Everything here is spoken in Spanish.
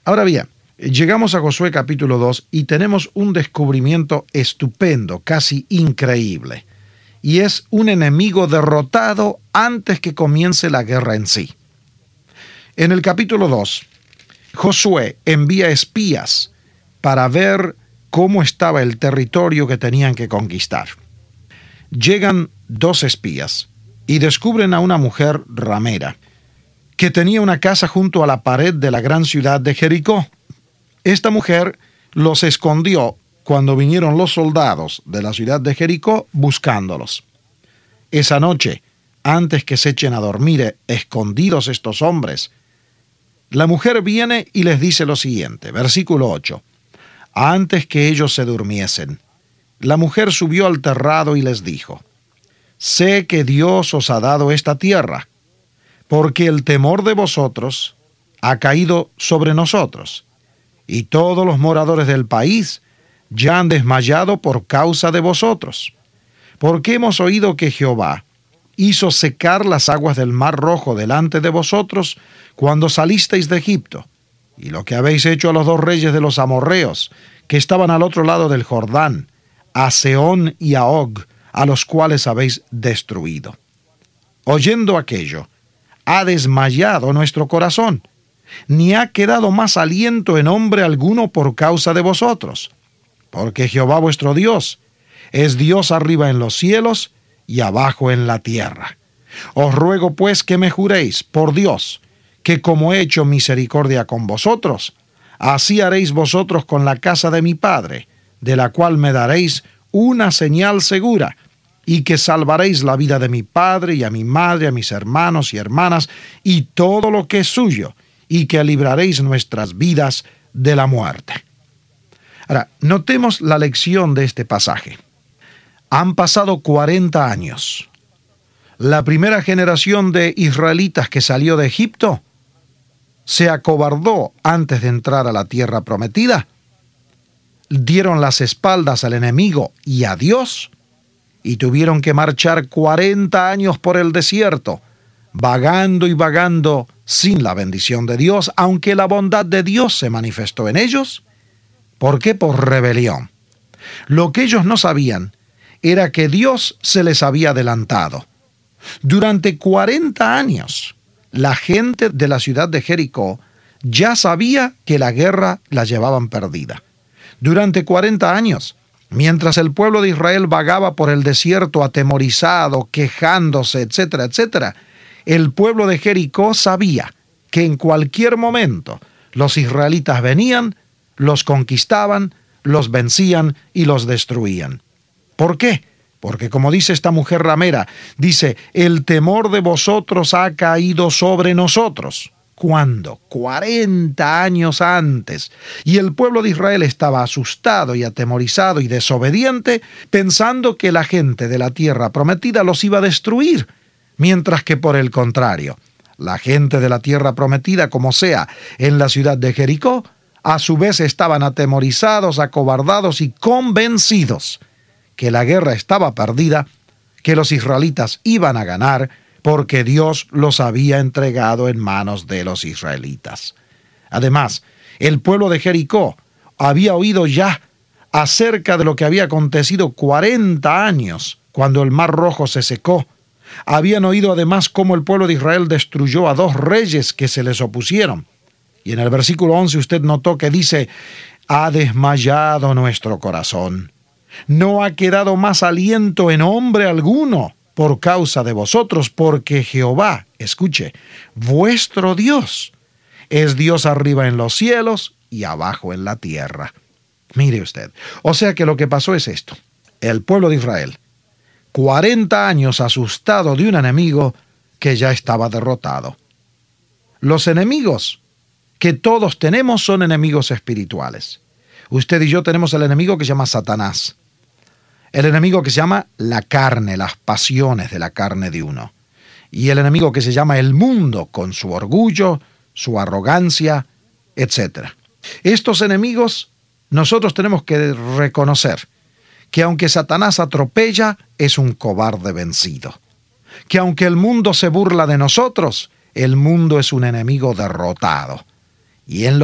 Ahora bien, llegamos a Josué capítulo 2 y tenemos un descubrimiento estupendo, casi increíble. Y es un enemigo derrotado antes que comience la guerra en sí. En el capítulo 2, Josué envía espías para ver cómo estaba el territorio que tenían que conquistar. Llegan 2 espías y descubren a una mujer ramera que tenía una casa junto a la pared de la gran ciudad de Jericó. Esta mujer los escondió cuando vinieron los soldados de la ciudad de Jericó buscándolos. Esa noche, antes que se echen a dormir escondidos estos hombres, la mujer viene y les dice lo siguiente, versículo 8. Antes que ellos se durmiesen, la mujer subió al terrado y les dijo: sé que Dios os ha dado esta tierra, porque el temor de vosotros ha caído sobre nosotros, y todos los moradores del país ya han desmayado por causa de vosotros, porque hemos oído que Jehová hizo secar las aguas del Mar Rojo delante de vosotros cuando salisteis de Egipto, y lo que habéis hecho a los 2 reyes de los amorreos, que estaban al otro lado del Jordán, a Sehón y a Og, a los cuales habéis destruido. Oyendo aquello, ha desmayado nuestro corazón, ni ha quedado más aliento en hombre alguno por causa de vosotros, porque Jehová vuestro Dios es Dios arriba en los cielos y abajo en la tierra. Os ruego pues que me juréis por Dios, que como he hecho misericordia con vosotros, así haréis vosotros con la casa de mi padre, de la cual me daréis una señal segura, y que salvaréis la vida de mi padre y a mi madre, a mis hermanos y hermanas, y todo lo que es suyo, y que libraréis nuestras vidas de la muerte. Ahora, notemos la lección de este pasaje. Han pasado 40 años. La primera generación de israelitas que salió de Egipto se acobardó antes de entrar a la tierra prometida, dieron las espaldas al enemigo y a Dios, y tuvieron que marchar 40 años por el desierto, vagando y vagando sin la bendición de Dios, aunque la bondad de Dios se manifestó en ellos. ¿Por qué? Por rebelión. Lo que ellos no sabían era que Dios se les había adelantado. Durante 40 años, la gente de la ciudad de Jericó ya sabía que la guerra la llevaban perdida. Durante 40 años, mientras el pueblo de Israel vagaba por el desierto atemorizado, quejándose, etcétera, etcétera, el pueblo de Jericó sabía que en cualquier momento los israelitas venían, los conquistaban, los vencían y los destruían. ¿Por qué? Porque como dice esta mujer ramera, dice, el temor de vosotros ha caído sobre nosotros. ¿Cuándo? 40 años antes. Y el pueblo de Israel estaba asustado y atemorizado y desobediente, pensando que la gente de la tierra prometida los iba a destruir. Mientras que por el contrario, la gente de la tierra prometida, como sea, en la ciudad de Jericó, a su vez estaban atemorizados, acobardados y convencidos que la guerra estaba perdida, que los israelitas iban a ganar, porque Dios los había entregado en manos de los israelitas. Además, el pueblo de Jericó había oído ya acerca de lo que había acontecido 40 años, cuando el Mar Rojo se secó. Habían oído además cómo el pueblo de Israel destruyó a 2 reyes que se les opusieron. Y en el versículo 11 usted notó que dice, ha desmayado nuestro corazón. No ha quedado más aliento en hombre alguno por causa de vosotros, porque Jehová, escuche, vuestro Dios, es Dios arriba en los cielos y abajo en la tierra. Mire usted, o sea que lo que pasó es esto. El pueblo de Israel, 40 años asustado de un enemigo que ya estaba derrotado. Los enemigos que todos tenemos son enemigos espirituales. Usted y yo tenemos el enemigo que se llama Satanás. El enemigo que se llama la carne, las pasiones de la carne de uno. Y el enemigo que se llama el mundo, con su orgullo, su arrogancia, etc. Estos enemigos nosotros tenemos que reconocer que aunque Satanás atropella, es un cobarde vencido. Que aunque el mundo se burla de nosotros, el mundo es un enemigo derrotado. Y en